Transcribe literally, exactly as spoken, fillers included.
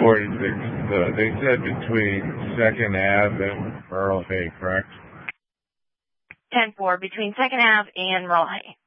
forty-six. Uh, they said between Second Ave and Merle Hay, correct? ten four, between Second Ave and Merle Hay.